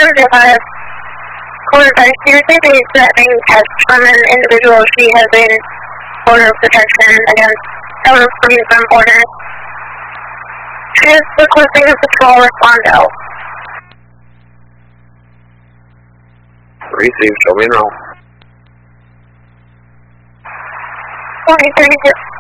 identified quarterback seriously being threatening tests from an individual she has in order of protection against overfleeing from order. She is requesting a patrol respondo. Receive, show me and roll. 2032.